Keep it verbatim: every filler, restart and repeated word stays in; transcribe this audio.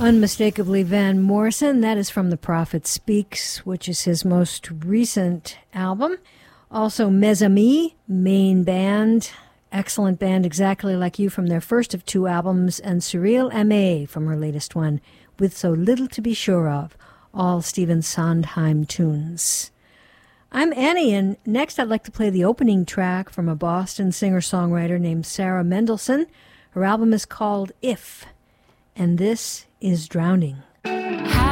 Unmistakably Van Morrison. That is from The Prophet Speaks, which is his most recent album. Also Mes Amis, main band. Excellent band, exactly like you, from their first of two albums. And Surreal Aimé from her latest one, With So Little to Be Sure Of. All Stephen Sondheim tunes. I'm Annie, and next I'd like to play the opening track from a Boston singer-songwriter named Sarah Mendelson. Her album is called If, and this is Drowning.